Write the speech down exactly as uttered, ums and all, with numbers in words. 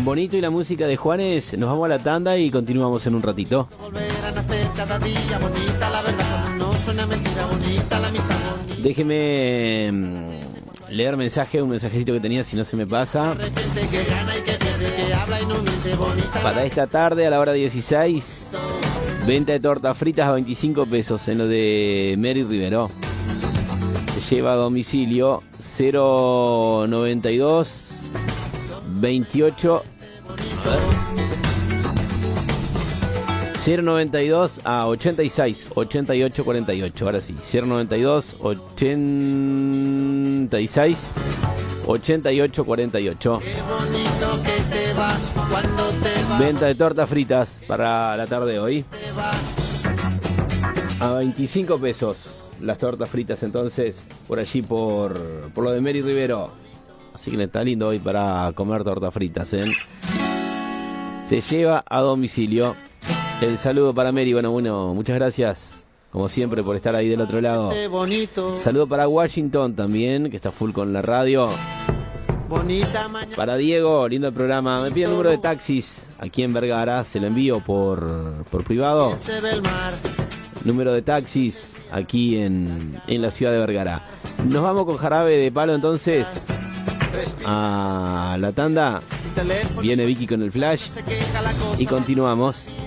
Con Bonito y la música de Juanes nos vamos a la tanda y continuamos en un ratito. Déjeme leer mensaje, un mensajecito que tenía, si no se me pasa. Para esta tarde a la hora dieciséis, venta de tortas fritas a veinticinco pesos en lo de Mary Rivero. Se lleva a domicilio cero noventa y dos veintiocho cero noventa y dos a ochenta y seis ochenta y ocho cuarenta y ocho. Ahora sí, cero noventa y dos ochenta y seis ochenta y ocho cuarenta y ocho. Venta de tortas fritas para la tarde de hoy a veinticinco pesos las tortas fritas, entonces por allí por, por lo de Mary Rivero. Así que está lindo hoy para comer tortas fritas, ¿eh? Se lleva a domicilio. El saludo para Mary. Bueno, bueno, muchas gracias como siempre por estar ahí del otro lado. Saludo para Washington también, que está full con la radio. Para Diego, lindo el programa. Me pide el número de taxis aquí en Vergara, se lo envío por, por privado. Número de taxis aquí en, en la ciudad de Vergara. Nos vamos con Jarabe de Palo entonces a la tanda. Viene Vicky con el flash y continuamos.